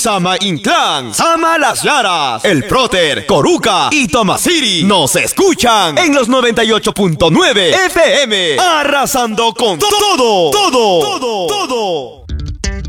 Sama Inclán, Sama Las Llaras, El Próter, Coruca y Tomasiri nos escuchan en los 98.9 FM, arrasando con todo.